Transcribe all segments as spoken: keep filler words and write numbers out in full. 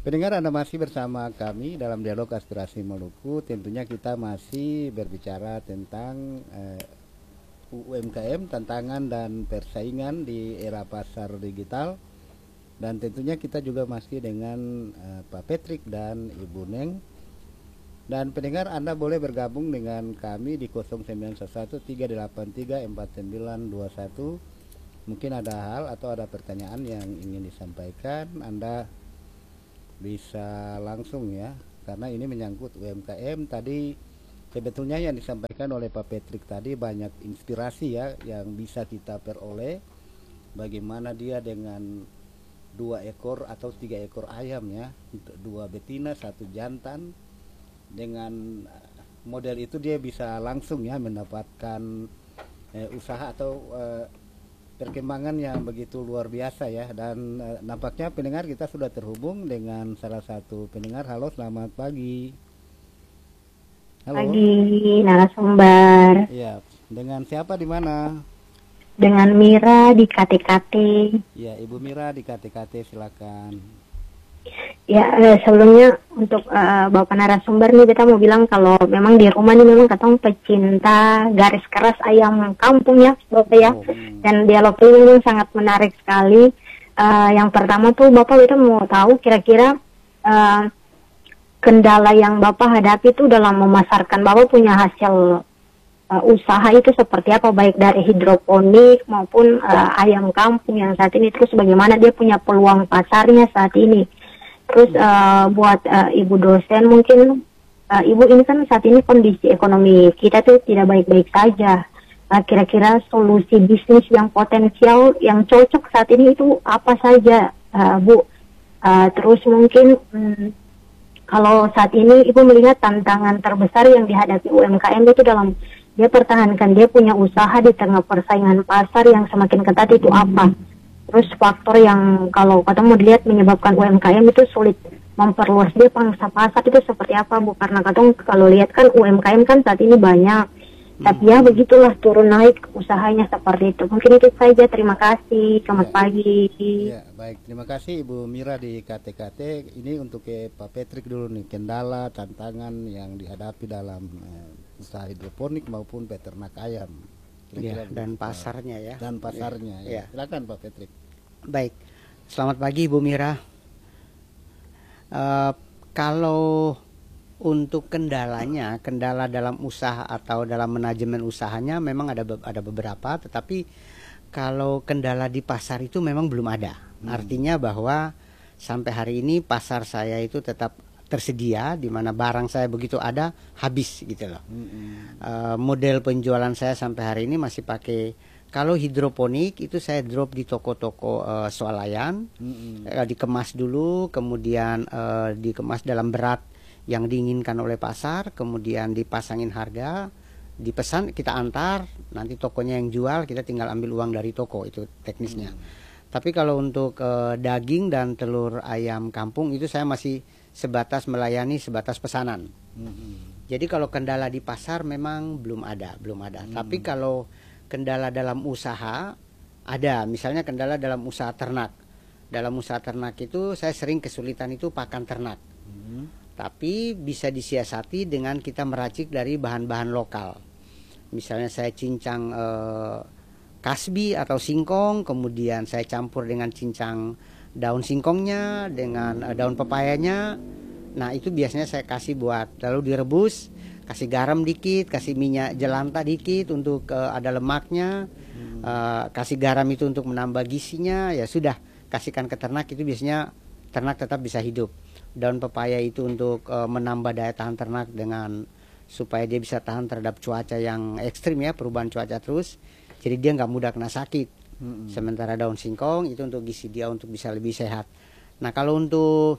Pendengar, Anda masih bersama kami dalam dialog aspirasi Maluku. Tentunya kita masih berbicara tentang eh, U M K M, tantangan dan persaingan di era pasar digital. Dan tentunya kita juga masih dengan eh, Pak Patrick dan Ibu Neng. Dan pendengar, Anda boleh bergabung dengan kami di nol sembilan satu tiga delapan tiga empat sembilan dua satu. Mungkin ada hal atau ada pertanyaan yang ingin disampaikan, Anda bisa langsung ya, karena ini menyangkut U M K M. Tadi sebetulnya yang disampaikan oleh Pak Patrick tadi banyak inspirasi ya yang bisa kita peroleh, bagaimana dia dengan dua ekor atau tiga ekor ayam ya, dua betina satu jantan, dengan model itu dia bisa langsung ya mendapatkan eh, usaha atau eh, perkembangan yang begitu luar biasa ya. Dan e, nampaknya pendengar kita sudah terhubung dengan salah satu pendengar. Halo, selamat pagi. Halo. Pagi, narasumber. Iya, dengan siapa di mana? Dengan Mira di K T K T. Ya, Ibu Mira di K T K T, silakan. Ya, eh, sebelumnya untuk uh, Bapak narasumber nih, kita mau bilang kalau memang di rumah nih memang ketemu pecinta garis keras ayam kampung ya, Bapak ya. Oh, hmm. Dan dialog ini memang sangat menarik sekali. Uh, yang pertama tuh Bapak kita mau tahu kira-kira uh, kendala yang Bapak hadapi itu dalam memasarkan. Bapak punya hasil uh, usaha itu seperti apa, baik dari hidroponik maupun uh, ayam kampung yang saat ini. Terus bagaimana dia punya peluang pasarnya saat ini. Terus uh, buat uh, ibu dosen mungkin, uh, ibu ini kan saat ini kondisi ekonomi kita tuh tidak baik-baik saja. Uh, kira-kira solusi bisnis yang potensial, yang cocok saat ini itu apa saja, uh, Bu? Uh, terus mungkin hmm, kalau saat ini ibu melihat tantangan terbesar yang dihadapi U M K M itu dalam dia pertahankan dia punya usaha di tengah persaingan pasar yang semakin ketat itu apa? Terus faktor yang kalau ketemu dilihat menyebabkan U M K M itu sulit memperluas dia pangsa pasar itu seperti apa, Bu? Karena kadang kalau lihat kan U M K M kan saat ini banyak, hmm. tapi ya begitulah turun naik usahanya seperti itu. Mungkin itu saja, terima kasih, selamat ya. Pagi. Ya, baik, terima kasih Ibu Mira di K T K T. Ini untuk ke Pak Patrick dulu nih, kendala, tantangan yang dihadapi dalam eh, usaha hidroponik maupun peternak ayam. Ya, dan pasarnya ya. Dan pasarnya ya. ya. Silakan Pak Patrick. Baik, selamat pagi Ibu Mira. Uh, kalau untuk kendalanya, kendala dalam usaha atau dalam manajemen usahanya memang ada ada beberapa, tetapi kalau kendala di pasar itu memang belum ada. Hmm. Artinya bahwa sampai hari ini pasar saya itu tetap tersedia, di mana barang saya begitu ada habis gitu loh. Mm-hmm. uh, model penjualan saya sampai hari ini masih pakai, kalau hidroponik itu saya drop di toko-toko uh, swalayan, mm-hmm. uh, dikemas dulu, kemudian uh, dikemas dalam berat yang diinginkan oleh pasar, kemudian dipasangin harga, dipesan, kita antar, nanti tokonya yang jual, kita tinggal ambil uang dari toko, itu teknisnya. Mm-hmm. Tapi kalau untuk uh, daging dan telur ayam kampung itu saya masih sebatas melayani, sebatas pesanan. Mm-hmm. Jadi kalau kendala di pasar memang belum ada, belum ada. Mm. Tapi kalau kendala dalam usaha ada, misalnya kendala dalam usaha ternak. Dalam usaha ternak itu saya sering kesulitan itu pakan ternak. Mm. Tapi bisa disiasati dengan kita meracik dari bahan-bahan lokal. Misalnya saya cincang eh, kasbi atau singkong, kemudian saya campur dengan cincang daun singkongnya dengan uh, daun pepayanya. Nah itu biasanya saya kasih buat, lalu direbus, kasih garam dikit, kasih minyak jelantah dikit untuk uh, ada lemaknya, hmm. uh, kasih garam itu untuk menambah gizinya, ya sudah kasihkan ke ternak, itu biasanya ternak tetap bisa hidup. Daun pepaya itu untuk uh, menambah daya tahan ternak dengan supaya dia bisa tahan terhadap cuaca yang ekstrim ya, perubahan cuaca terus, jadi dia nggak mudah kena sakit. Hmm. Sementara daun singkong itu untuk gizi dia untuk bisa lebih sehat. Nah kalau untuk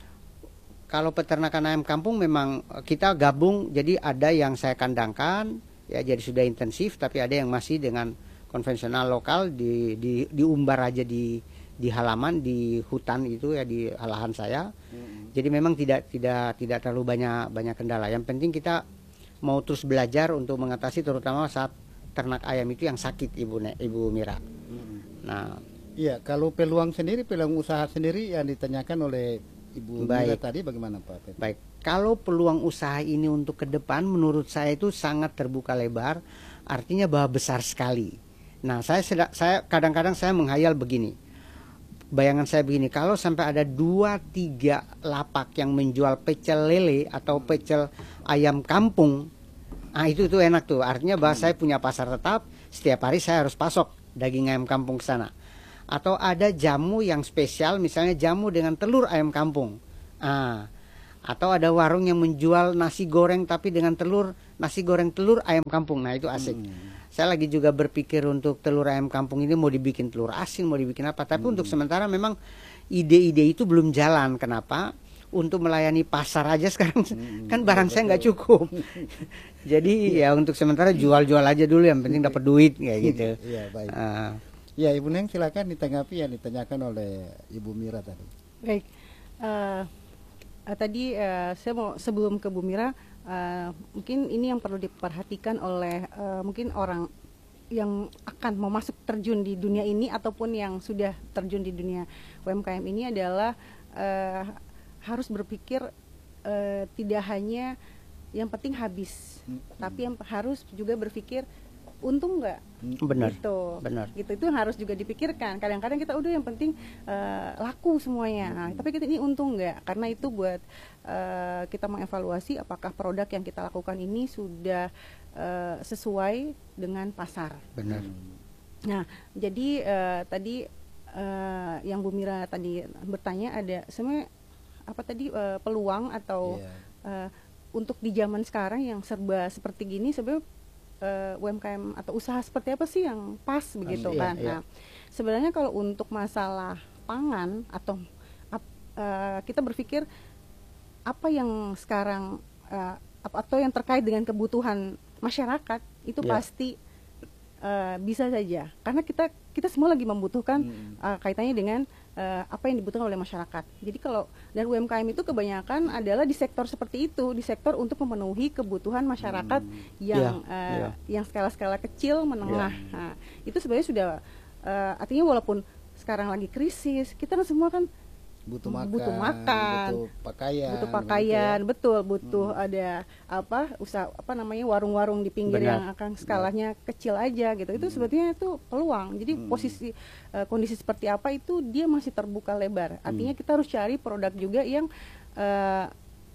kalau peternakan ayam kampung memang kita gabung, jadi ada yang saya kandangkan ya, jadi sudah intensif, tapi ada yang masih dengan konvensional lokal di, di diumbar aja di di halaman, di hutan itu ya, di lahan saya. Hmm. Jadi memang tidak tidak tidak terlalu banyak banyak kendala. Yang penting kita mau terus belajar untuk mengatasi, terutama saat ternak ayam itu yang sakit, Ibu Ne, Ibu Mira. Hmm. Nah, iya, kalau peluang sendiri, peluang usaha sendiri yang ditanyakan oleh Ibu Baik. Mira tadi bagaimana Pak Petri? Baik, kalau peluang usaha ini untuk ke depan menurut saya itu sangat terbuka lebar, artinya bahwa besar sekali. Nah, saya seda- saya kadang-kadang saya menghayal begini. Bayangan saya begini, kalau sampai ada dua tiga lapak yang menjual pecel lele atau pecel ayam kampung, ah itu itu enak tuh. Artinya bahwa saya punya pasar tetap, setiap hari saya harus pasok daging ayam kampung ke sana. Atau ada jamu yang spesial, misalnya jamu dengan telur ayam kampung. Ah, atau ada warung yang menjual nasi goreng tapi dengan telur, nasi goreng telur ayam kampung. Nah, itu asik. Hmm. Saya lagi juga berpikir untuk telur ayam kampung ini mau dibikin telur asin, mau dibikin apa. Tapi hmm. untuk sementara memang ide-ide itu belum jalan. Kenapa? Untuk melayani pasar aja sekarang hmm, kan barang betul. Saya nggak cukup. Jadi ya untuk sementara jual-jual aja dulu, yang penting dapat duit kayak gitu. Iya, baik. Uh, ya, Ibu Neng silakan ditanggapi yang ditanyakan oleh Ibu Mira tadi. Baik. Uh, uh, tadi uh, saya mau sebelum ke Bu Mira, Uh, mungkin ini yang perlu diperhatikan oleh uh, mungkin orang yang akan mau masuk terjun di dunia ini ataupun yang sudah terjun di dunia U M K M ini adalah uh, harus berpikir uh, tidak hanya yang penting habis, hmm. tapi yang harus juga berpikir untung nggak? Benar. Gitu. Benar. Gitu itu harus juga dipikirkan. Kadang-kadang kita udah yang penting uh, laku semuanya. Nah, tapi kita ini untung nggak? Karena itu buat uh, kita mengevaluasi apakah produk yang kita lakukan ini sudah uh, sesuai dengan pasar. Benar. Nah, jadi uh, tadi uh, yang Bu Mira tadi bertanya ada sebenarnya apa tadi uh, peluang atau yeah. uh, untuk di zaman sekarang yang serba seperti gini sebenarnya Uh, U M K M atau usaha seperti apa sih yang pas begitu iya, kan? Iya. Nah, sebenarnya kalau untuk masalah pangan atau ap, uh, kita berpikir apa yang sekarang uh, atau yang terkait dengan kebutuhan masyarakat itu yeah. pasti uh, bisa saja, karena kita kita semua lagi membutuhkan hmm. uh, kaitannya dengan uh, apa yang dibutuhkan oleh masyarakat. Jadi kalau dan U M K M itu kebanyakan adalah di sektor seperti itu, di sektor untuk memenuhi kebutuhan masyarakat hmm. yang yeah, uh, yeah. yang skala-skala kecil, menengah. Yeah. Nah, itu sebenarnya sudah uh, artinya walaupun sekarang lagi krisis, kita semua kan butuh makan, butuh makan, butuh pakaian, butuh pakaian, ya? betul, butuh hmm. ada apa usaha apa namanya warung-warung di pinggir Benar. Yang akan skalanya Benar. Kecil aja gitu. Itu hmm. sebetulnya itu peluang. Jadi hmm. posisi uh, kondisi seperti apa itu dia masih terbuka lebar. Artinya hmm. kita harus cari produk juga yang uh,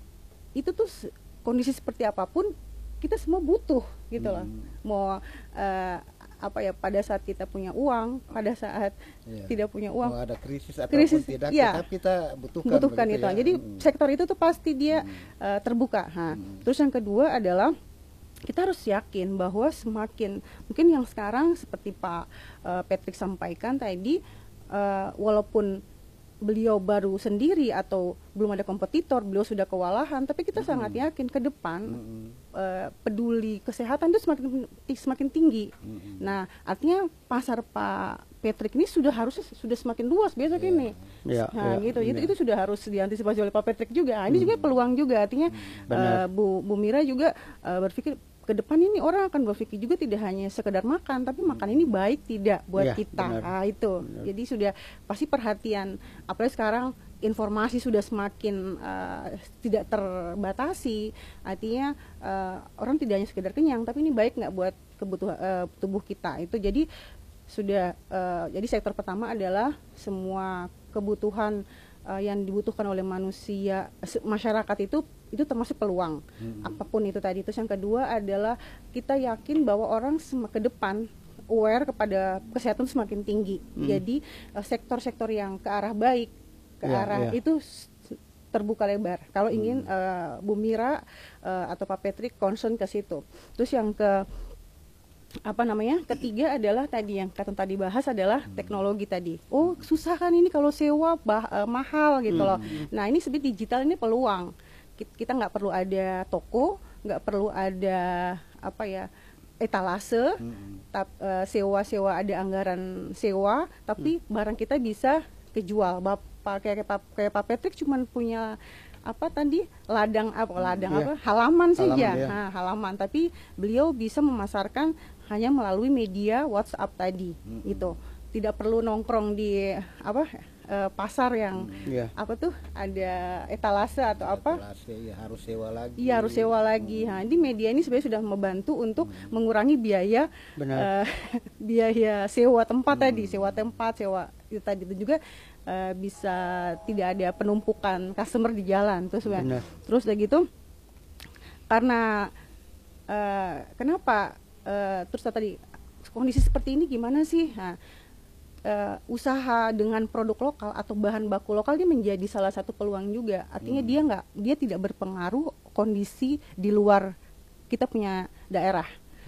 itu tuh kondisi seperti apapun kita semua butuh gitu loh. Hmm. Mau uh, apa ya pada saat kita punya uang, pada saat yeah. tidak punya uang, mau ada krisis atau krisis, tidak, ya, tetap kita butuhkan. Butuhkan itu. Ya. Jadi hmm. sektor itu tuh pasti dia hmm. uh, terbuka. Nah, hmm. terus yang kedua adalah kita harus yakin bahwa semakin mungkin yang sekarang seperti Pak uh, Patrick sampaikan tadi, uh, walaupun beliau baru sendiri atau belum ada kompetitor, beliau sudah kewalahan, tapi kita hmm. sangat yakin ke depan hmm. uh, peduli kesehatan itu semakin semakin tinggi. Hmm. Nah, artinya pasar Pak Patrick ini sudah harusnya sudah semakin luas besok yeah. ini. Yeah, nah, yeah, gitu. yeah. Itu itu sudah harus diantisipasi oleh Pak Patrick juga. Nah, ini hmm. juga peluang juga. Artinya hmm. uh, Bu Bu Mira juga uh, berpikir ke depan ini orang akan berpikir juga tidak hanya sekedar makan, tapi makan ini baik tidak buat ya, kita. Ah, itu. Benar. Jadi sudah pasti perhatian. Apalagi sekarang informasi sudah semakin uh, tidak terbatasi. Artinya uh, orang tidak hanya sekedar kenyang, tapi ini baik nggak buat kebutuhan uh, tubuh kita. Itu jadi sudah. Uh, jadi sektor pertama adalah semua kebutuhan uh, yang dibutuhkan oleh manusia, masyarakat itu itu termasuk peluang hmm. apapun itu tadi. Terus yang kedua adalah kita yakin bahwa orang ke depan aware kepada kesehatan semakin tinggi. Hmm. Jadi uh, sektor-sektor yang ke arah baik, ke yeah, arah yeah. itu terbuka lebar. Kalau hmm. ingin uh, Bu Mira uh, atau Pak Patrick concern ke situ. Terus yang ke apa namanya ketiga adalah tadi yang kata tadi bahas adalah teknologi tadi. Oh susah kan ini kalau sewa bah, uh, mahal gitu hmm. loh. Nah ini sebenarnya digital ini peluang. Kita nggak perlu ada toko, nggak perlu ada apa ya etalase, hmm. tap, uh, sewa-sewa ada anggaran sewa, tapi hmm. barang kita bisa kejual. Bapak kayak Pak kayak Pak Patrick cuman punya apa tadi ladang apa ladang hmm, apa iya. halaman saja, halaman, nah, halaman. Tapi beliau bisa memasarkan hanya melalui media WhatsApp tadi, hmm. itu tidak perlu nongkrong di apa uh, pasar yang hmm. yeah. apa tuh ada etalase atau ya, apa etalase, ya, harus sewa lagi iya harus sewa lagi hmm. Nah, di media ini sebenarnya sudah membantu untuk hmm. mengurangi biaya uh, biaya sewa tempat hmm. tadi sewa tempat sewa itu tadi itu juga uh, bisa tidak ada penumpukan customer di jalan terus Benar. Terus udah gitu karena uh, kenapa uh, terus tadi kondisi seperti ini gimana sih? Nah, uh, usaha dengan produk lokal atau bahan baku lokal dia menjadi salah satu peluang juga. Artinya hmm. dia nggak, dia tidak berpengaruh kondisi di luar kita punya daerah.